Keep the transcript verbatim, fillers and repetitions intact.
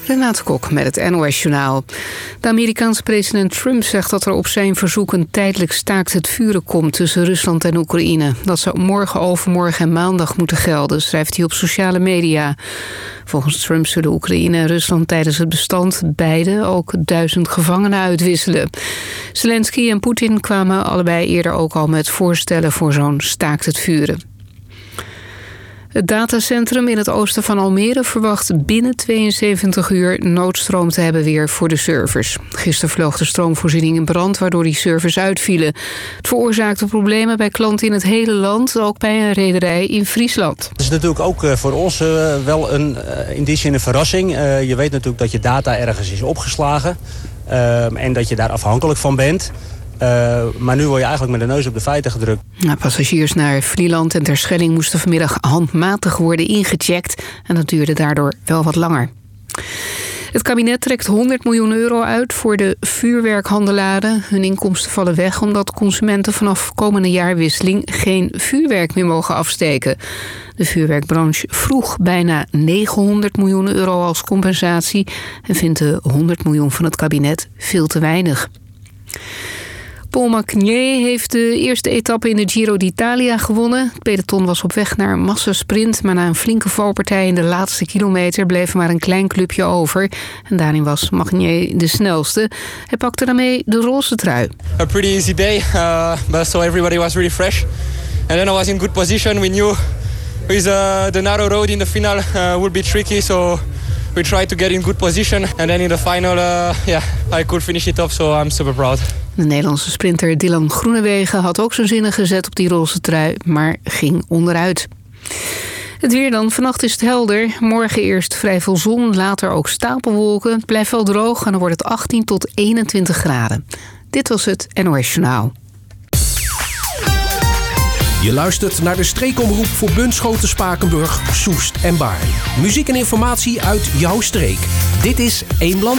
Renate Kok met het N O S-journaal. De Amerikaanse president Trump zegt dat er op zijn verzoek een tijdelijk staakt het vuren komt tussen Rusland en Oekraïne. Dat zou morgen, overmorgen en maandag moeten gelden, schrijft hij op sociale media. Volgens Trump zullen Oekraïne en Rusland tijdens het bestand beide ook duizend gevangenen uitwisselen. Zelensky en Poetin kwamen allebei eerder ook al met voorstellen voor zo'n staakt het vuren. Het datacentrum in het oosten van Almere verwacht binnen tweeënzeventig uur noodstroom te hebben weer voor de servers. Gisteren vloog de stroomvoorziening in brand, waardoor die servers uitvielen. Het veroorzaakte problemen bij klanten in het hele land, ook bij een rederij in Friesland. Het is natuurlijk ook voor ons wel een, in die zin een verrassing. Je weet natuurlijk dat je data ergens is opgeslagen en dat je daar afhankelijk van bent. Uh, maar nu word je eigenlijk met de neus op de feiten gedrukt. Nou, passagiers naar Vlieland en Terschelling moesten vanmiddag handmatig worden ingecheckt. En dat duurde daardoor wel wat langer. Het kabinet trekt honderd miljoen euro uit voor de vuurwerkhandelaren. Hun inkomsten vallen weg omdat consumenten vanaf komende jaarwisseling geen vuurwerk meer mogen afsteken. De vuurwerkbranche vroeg bijna negenhonderd miljoen euro als compensatie en vindt de honderd miljoen van het kabinet veel te weinig. Paul Magnier heeft de eerste etappe in de Giro d'Italia gewonnen. Het peloton was op weg naar een massasprint, maar na een flinke valpartij in de laatste kilometer bleef er maar een klein clubje over. En daarin was Magnier de snelste. Hij pakte daarmee de roze trui. A pretty easy day, uh, but so everybody was really fresh. And then I was in good position. We knew with uh, the narrow road in the finale uh, would be tricky, so we tried to get in good position. And then in the final, uh, yeah, I could finish it off, so I'm super proud. De Nederlandse sprinter Dylan Groenewegen had ook zijn zinnen gezet op die roze trui, maar ging onderuit. Het weer dan. Vannacht is het helder. Morgen eerst vrij veel zon, later ook stapelwolken. Het blijft wel droog en dan wordt het achttien tot eenentwintig graden. Dit was het N O S-journaal. Je luistert naar de streekomroep voor Bunschoten, Spakenburg, Soest en Baarn. Muziek en informatie uit jouw streek. Dit is Eemland.